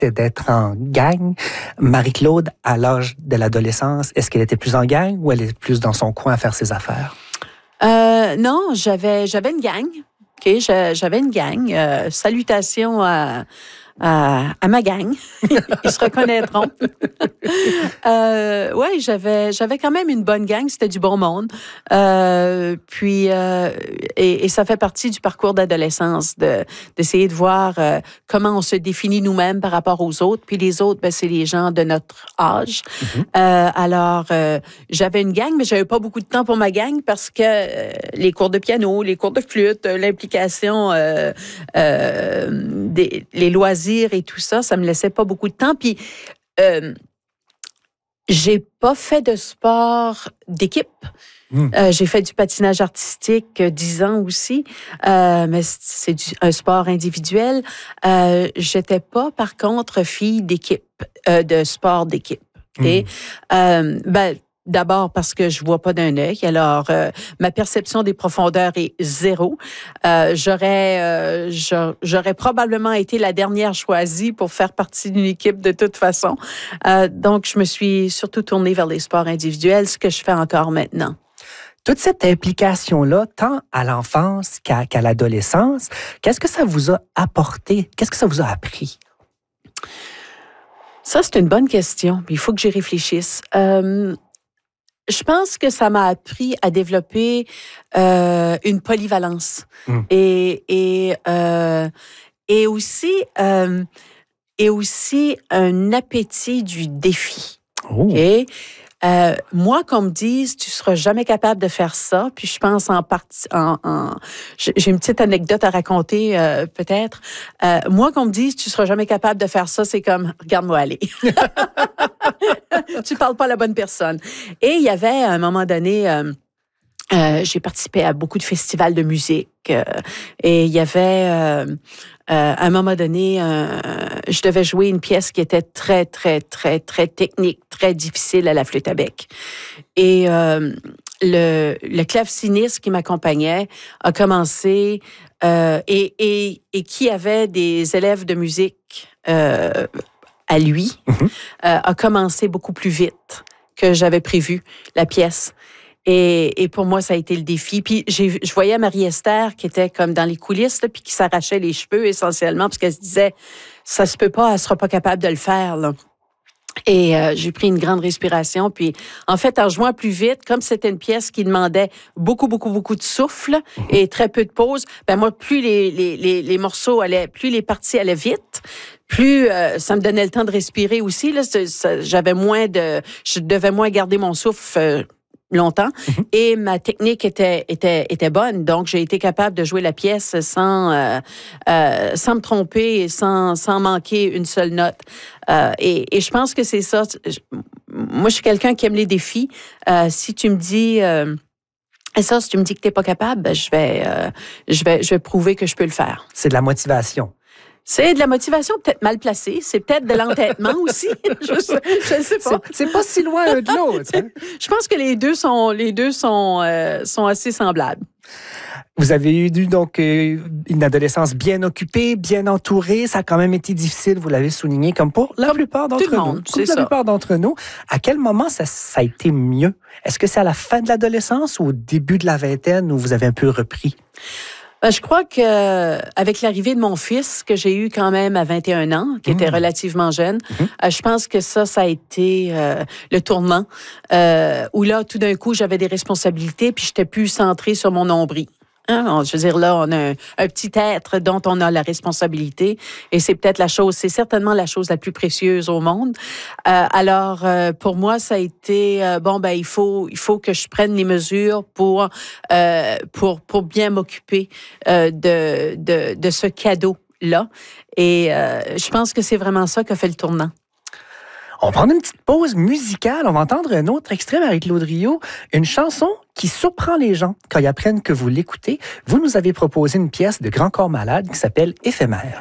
c'était d'être en gang. Marie-Claude, à l'âge de l'adolescence, est-ce qu'elle était plus en gang ou elle était plus dans son coin à faire ses affaires? Non, j'avais une gang. OK, j'avais une gang. Salutations à ma gang. Ils se reconnaîtront. Ouais, j'avais quand même une bonne gang. C'était du bon monde. Puis ça fait partie du parcours d'adolescence d'essayer de voir comment on se définit nous-mêmes par rapport aux autres. Puis les autres, ben, c'est les gens de notre âge. Alors, j'avais une gang, mais j'avais pas beaucoup de temps pour ma gang parce que les cours de piano, les cours de flûte, l'implication, les loisirs et tout ça, ça me laissait pas beaucoup de temps. Puis, j'ai pas fait de sport d'équipe. J'ai fait du patinage artistique 10 ans aussi, mais c'est un sport individuel. J'étais pas, par contre, fille d'équipe, de sport d'équipe. Okay? D'abord parce que je vois pas d'un œil. Alors, ma perception des profondeurs est zéro. J'aurais probablement été la dernière choisie pour faire partie d'une équipe de toute façon. Donc, je me suis surtout tournée vers les sports individuels, ce que je fais encore maintenant. Toute cette implication-là, tant à l'enfance qu'à l'adolescence, qu'est-ce que ça vous a apporté? Qu'est-ce que ça vous a appris? Ça, c'est une bonne question. Il faut que j'y réfléchisse. Je pense que ça m'a appris à développer une polyvalence et aussi un appétit du défi. Oh. Okay? Moi, qu'on me dise, tu seras jamais capable de faire ça, puis je pense j'ai une petite anecdote à raconter, peut-être. Moi, qu'on me dise, tu seras jamais capable de faire ça, c'est comme, regarde-moi aller. Tu parles pas à la bonne personne. Et il y avait, à un moment donné, j'ai participé à beaucoup de festivals de musique. Et il y avait, à un moment donné, je devais jouer une pièce qui était très, très, très, très technique, très difficile à la flûte à bec. Et le claveciniste qui m'accompagnait a commencé, et qui avait des élèves de musique à lui, a commencé beaucoup plus vite que j'avais prévu la pièce. Et pour moi, ça a été le défi. Puis je voyais Marie-Esther qui était comme dans les coulisses, là, puis qui s'arrachait les cheveux essentiellement parce qu'elle se disait, ça se peut pas, elle sera pas capable de le faire, là. Et j'ai pris une grande respiration. Puis, en fait, en jouant plus vite, comme c'était une pièce qui demandait beaucoup, beaucoup, beaucoup de souffle et très peu de pause, ben moi, plus les morceaux allaient, plus les parties allaient vite, plus ça me donnait le temps de respirer aussi. Là, je devais moins garder mon souffle longtemps. Et ma technique était bonne. Donc, j'ai été capable de jouer la pièce sans me tromper et sans manquer une seule note. Et je pense que c'est ça. Moi, je suis quelqu'un qui aime les défis. Si tu me dis... si tu me dis que t'es pas capable, ben, je vais prouver que je peux le faire. C'est de la motivation. C'est de la motivation peut-être mal placée. C'est peut-être de l'entêtement aussi. Je ne sais pas. C'est pas si loin l'un de l'autre. Hein? Je pense que les deux sont assez semblables. Vous avez eu donc une adolescence bien occupée, bien entourée. Ça a quand même été difficile, vous l'avez souligné, comme pour la plupart d'entre nous. Comme la plupart d'entre nous. À quel moment ça a été mieux? Est-ce que c'est à la fin de l'adolescence ou au début de la vingtaine où vous avez un peu repris? Je crois que avec l'arrivée de mon fils, que j'ai eu quand même à 21 ans, qui était relativement jeune, je pense que ça a été le tournant, où là, tout d'un coup, j'avais des responsabilités, puis j'étais plus centrée sur mon nombril. Hein? Je veux dire, là, on a un petit être dont on a la responsabilité et c'est certainement la chose la plus précieuse au monde. Alors, pour moi, ça a été, il faut que je prenne les mesures pour bien m'occuper de ce cadeau-là. Et je pense que c'est vraiment ça qui a fait le tournant. On va prendre une petite pause musicale. On va entendre un autre extrait, Marie-Claude Rio, une chanson qui surprend les gens quand ils apprennent que vous l'écoutez. Vous nous avez proposé une pièce de Grand Corps Malade qui s'appelle « Éphémère ».